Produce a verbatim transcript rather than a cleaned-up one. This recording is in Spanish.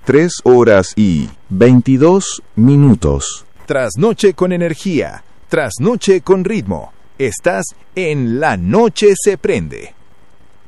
tres horas y veintidós minutos. Trasnoche con energía, trasnoche con ritmo. Estás en La Noche se prende.